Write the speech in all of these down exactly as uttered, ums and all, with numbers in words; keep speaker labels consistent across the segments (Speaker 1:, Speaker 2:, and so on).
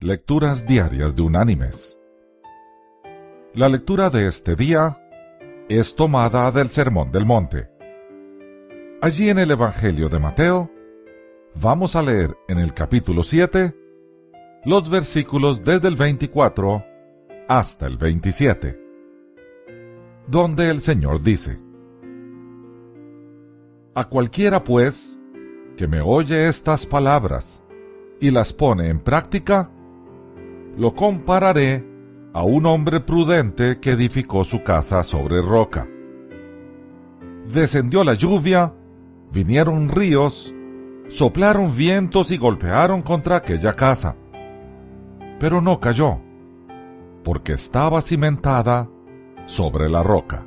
Speaker 1: Lecturas diarias de Unánimes. La lectura de este día es tomada del Sermón del Monte. Allí en el Evangelio de Mateo, vamos a leer en el capítulo siete los versículos desde el veinticuatro hasta el veintisiete, donde el Señor dice: A cualquiera, pues, que me oye estas palabras y las pone en práctica, lo compararé a un hombre prudente que edificó su casa sobre roca. Descendió la lluvia, vinieron ríos, soplaron vientos y golpearon contra aquella casa. Pero no cayó, porque estaba cimentada sobre la roca.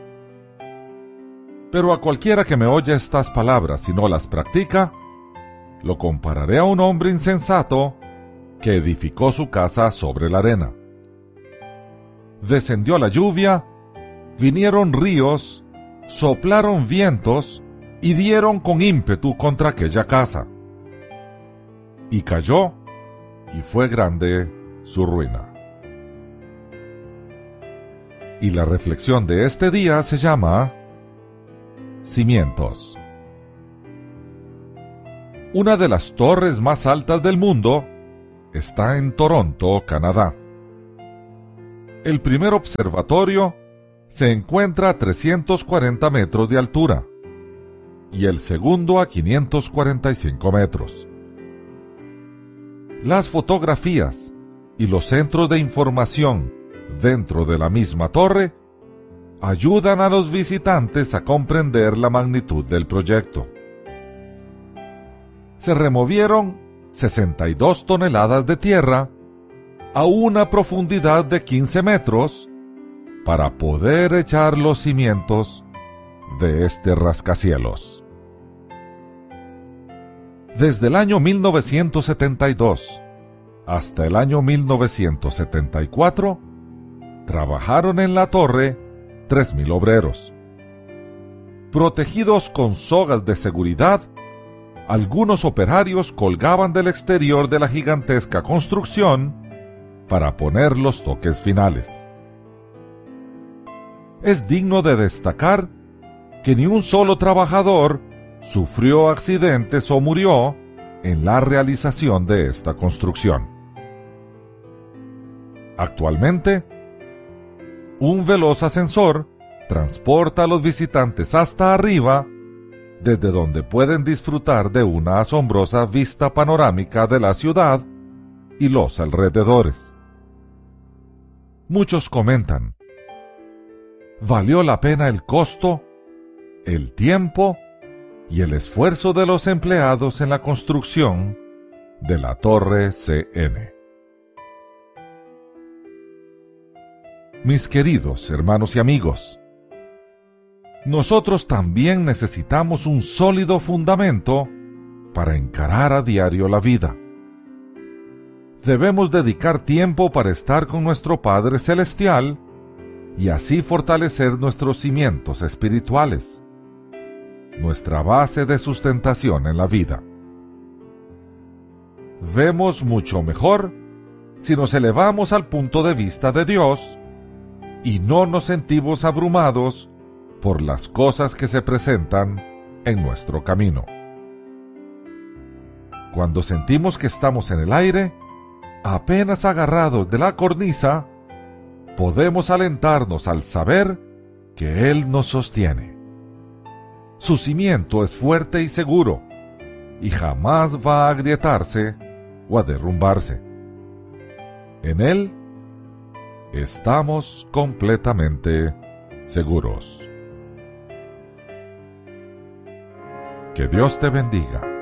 Speaker 1: Pero a cualquiera que me oye estas palabras y no las practica, lo compararé a un hombre insensato que edificó su casa sobre la arena. Descendió la lluvia, vinieron ríos, soplaron vientos y dieron con ímpetu contra aquella casa. Y cayó, y fue grande su ruina. Y la reflexión de este día se llama Cimientos. Una de las torres más altas del mundo está en Toronto, Canadá. El primer observatorio se encuentra a trescientos cuarenta metros de altura y el segundo a quinientos cuarenta y cinco metros. Las fotografías y los centros de información dentro de la misma torre ayudan a los visitantes a comprender la magnitud del proyecto. Se removieron sesenta y dos toneladas de tierra a una profundidad de quince metros para poder echar los cimientos de este rascacielos. Desde el año mil novecientos setenta y dos hasta el año mil novecientos setenta y cuatro, trabajaron en la torre tres mil obreros. Protegidos con sogas de seguridad, algunos operarios colgaban del exterior de la gigantesca construcción para poner los toques finales. Es digno de destacar que ni un solo trabajador sufrió accidentes o murió en la realización de esta construcción. Actualmente, un veloz ascensor transporta a los visitantes hasta arriba, desde donde pueden disfrutar de una asombrosa vista panorámica de la ciudad y los alrededores. Muchos comentan: valió la pena el costo, el tiempo y el esfuerzo de los empleados en la construcción de la Torre C N. Mis queridos hermanos y amigos, nosotros también necesitamos un sólido fundamento para encarar a diario la vida. Debemos dedicar tiempo para estar con nuestro Padre Celestial y así fortalecer nuestros cimientos espirituales, nuestra base de sustentación en la vida. Vemos mucho mejor si nos elevamos al punto de vista de Dios y no nos sentimos abrumados por las cosas que se presentan en nuestro camino. Cuando sentimos que estamos en el aire, apenas agarrados de la cornisa, podemos alentarnos al saber que Él nos sostiene. Su cimiento es fuerte y seguro, y jamás va a agrietarse o a derrumbarse. En Él estamos completamente seguros. Que Dios te bendiga.